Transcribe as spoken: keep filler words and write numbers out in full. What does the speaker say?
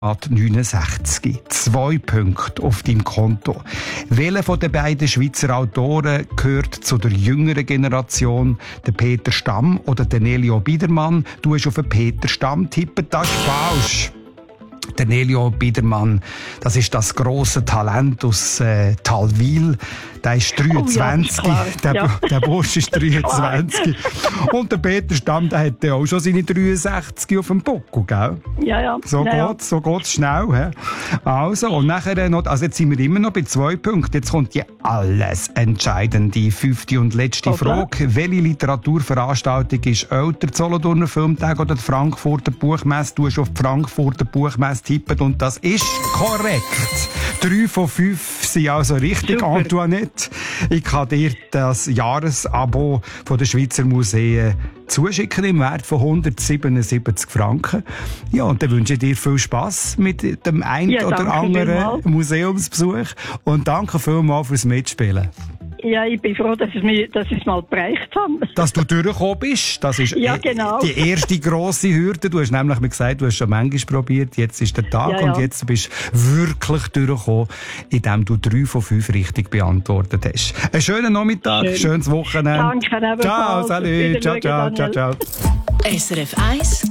neunundsechzig. Zwei Punkte auf deinem Konto. Welcher von den beiden Schweizer Autoren gehört zu der jüngeren Generation? Der Peter Stamm oder der Nelio Biedermann? Du hast auf den Peter Stamm tippen, das ist falsch. Der Nelio Biedermann, das ist das grosse Talent aus äh, Talwil. Der ist dreiundzwanzig. Oh ja, der, ja. der Bursch ist dreiundzwanzig. Und der Peter Stamm, der hat ja auch schon seine dreiundsechzig auf dem Buckel, gell? Ja, ja. So ja, geht's, so geht's schnell, he? Also, und nachher noch, also jetzt sind wir immer noch bei zwei Punkten. Jetzt kommt die alles entscheidende fünfte und letzte Okay. Frage. Welche Literaturveranstaltung ist älter? Die Solothurner Filmtag oder die Frankfurter Buchmesse? Du hast auf die Frankfurter Buchmesse tippen und das ist korrekt. Drei von fünf sind also richtig, Super. Antoinette. Ich kann dir das Jahresabo von der Schweizer Museen zuschicken im Wert von hundertsiebenundsiebzig Franken. Ja, und dann wünsche ich dir viel Spass mit dem einen Ja, oder danke anderen vielmals. Museumsbesuch. Und danke vielmals fürs Mitspielen. Ja, ich bin froh, dass ich mir, dass ich es mal bereicht habe. Dass du durchgekommen bist, das ist Ja, eh- genau. die erste grosse Hürde. Du hast nämlich mir gesagt, du hast schon manchmal probiert, jetzt ist der Tag Ja, ja. und jetzt bist du wirklich durchgekommen, indem du drei von fünf richtig beantwortet hast. Einen schönen Nachmittag, Schön. schönes Wochenende. Danke, ebenfalls. Ciao, Auf salut, Wiedersehen, ciao, ciao, ciao, Daniel. ciao. S R F eins